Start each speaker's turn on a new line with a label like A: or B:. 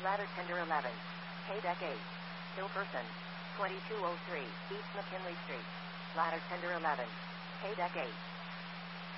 A: Ladder Tender 11. K-Deck 8. Hill Person. 2203 East McKinley Street. Ladder Tender 11. K-Deck 8.